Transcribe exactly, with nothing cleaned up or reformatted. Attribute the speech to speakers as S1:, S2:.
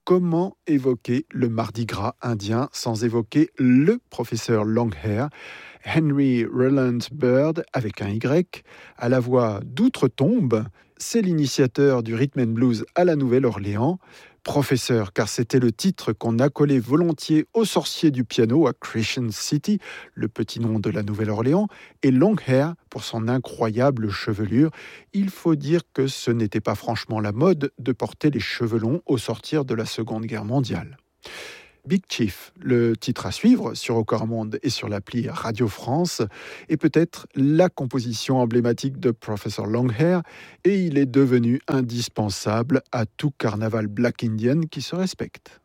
S1: Comment évoquer le Mardi Gras indien sans évoquer le professeur Longhair, Henry Rowland Bird, avec un Y, à la voix d'outre-tombe. C'est l'initiateur du rhythm and blues à la Nouvelle-Orléans. Professeur, car c'était le titre qu'on accolait volontiers au sorcier du piano à Crescent City, le petit nom de la Nouvelle-Orléans, et Longhair pour son incroyable chevelure. Il faut dire que ce n'était pas franchement la mode de porter les cheveux longs au sortir de la Seconde Guerre mondiale. Big Chief, le titre à suivre sur Au Monde et sur l'appli Radio France, est peut-être la composition emblématique de Professor Longhair, et il est devenu indispensable à tout carnaval Black Indian qui se respecte.